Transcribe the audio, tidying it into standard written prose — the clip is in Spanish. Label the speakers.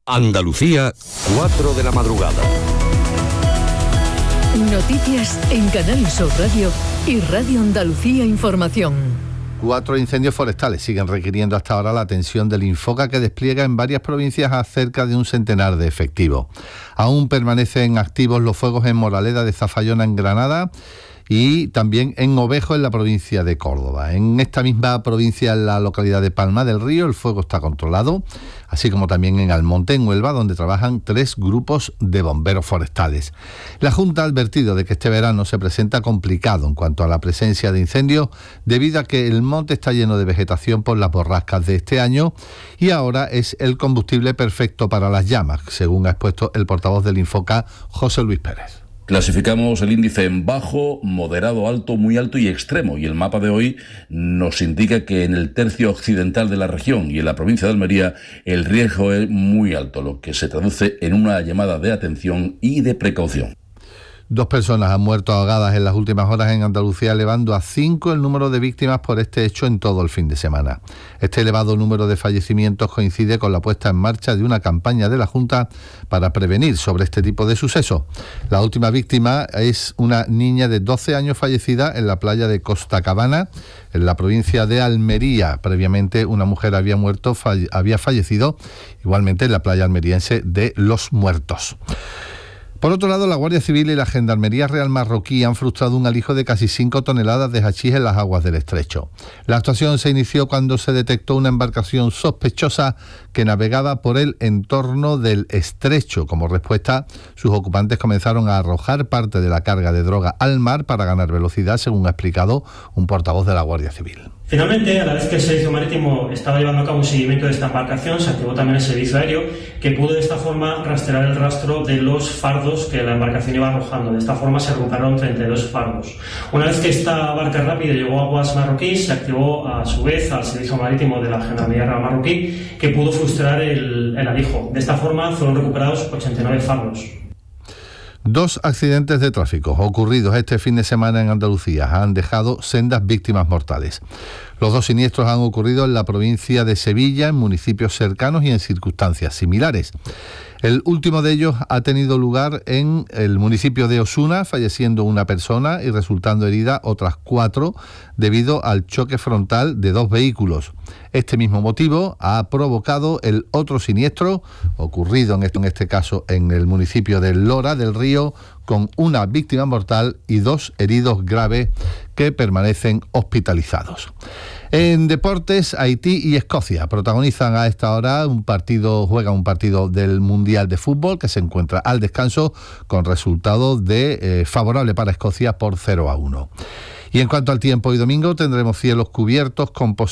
Speaker 1: Andalucía, 4 de la madrugada.
Speaker 2: Noticias en Canal Sur Radio y Radio Andalucía Información.
Speaker 3: 4 incendios forestales siguen requiriendo hasta ahora la atención del Infoca, que despliega en varias provincias a cerca de un centenar de efectivos. Aún permanecen activos los fuegos en Moraleda de Zafayona, en Granada, y también en Ovejo, en la provincia de Córdoba. En esta misma provincia, en la localidad de Palma del Río, el fuego está controlado, así como también en Almonte, en Huelva, donde trabajan 3 grupos de bomberos forestales. La Junta ha advertido de que este verano se presenta complicado en cuanto a la presencia de incendios, debido a que el monte está lleno de vegetación por las borrascas de este año, y ahora es el combustible perfecto para las llamas, según ha expuesto el portavoz del Infoca, José Luis Pérez.
Speaker 4: Clasificamos el índice en bajo, moderado, alto, muy alto y extremo, y el mapa de hoy nos indica que en el tercio occidental de la región y en la provincia de Almería el riesgo es muy alto, lo que se traduce en una llamada de atención y de precaución.
Speaker 3: 2 personas han muerto ahogadas en las últimas horas en Andalucía, elevando a 5 el número de víctimas por este hecho en todo el fin de semana. Este elevado número de fallecimientos coincide con la puesta en marcha de una campaña de la Junta para prevenir sobre este tipo de sucesos. La última víctima es una niña de 12 años fallecida en la playa de Costa Cabana, en la provincia de Almería. Previamente, una mujer había fallecido igualmente en la playa almeriense de Los Muertos. Por otro lado, la Guardia Civil y la Gendarmería Real Marroquí han frustrado un alijo de casi 5 toneladas de hachís en las aguas del estrecho. La actuación se inició cuando se detectó una embarcación sospechosa que navegaba por el entorno del estrecho. Como respuesta, sus ocupantes comenzaron a arrojar parte de la carga de droga al mar para ganar velocidad, según ha explicado un portavoz de la Guardia Civil.
Speaker 5: Finalmente, a la vez que el Servicio Marítimo estaba llevando a cabo un seguimiento de esta embarcación, se activó también el Servicio Aéreo, que pudo de esta forma rastrear el rastro de los fardos que la embarcación iba arrojando. De esta forma se recuperaron 32 fardos. Una vez que esta barca rápida llegó a aguas marroquíes, se activó a su vez al Servicio Marítimo de la Gendarmería Real Marroquí, que pudo frustrar el alijo. De esta forma fueron recuperados 89 fardos.
Speaker 3: 2 accidentes de tráfico ocurridos este fin de semana en Andalucía han dejado sendas víctimas mortales. Los 2 siniestros han ocurrido en la provincia de Sevilla, en municipios cercanos y en circunstancias similares. El último de ellos ha tenido lugar en el municipio de Osuna, falleciendo una persona y resultando herida otras 4 debido al choque frontal de 2 vehículos. Este mismo motivo ha provocado el otro siniestro ocurrido en este caso en el municipio de Lora del Río, con una víctima mortal y 2 heridos graves que permanecen hospitalizados. En deportes, Haití y Escocia protagonizan a esta hora juegan un partido del Mundial de Fútbol que se encuentra al descanso con resultado favorable para Escocia por 0-1. Y en cuanto al tiempo, hoy domingo tendremos cielos cubiertos con